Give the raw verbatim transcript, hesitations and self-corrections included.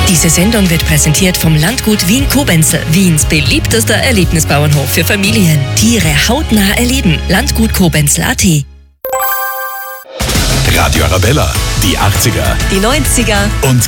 Diese Sendung wird präsentiert vom Landgut Wien-Koblenz, Wiens beliebtester Erlebnisbauernhof für Familien. Tiere hautnah erleben. Landgut Koblenz punkt a t. Radio Arabella, die achtziger, Die neunziger und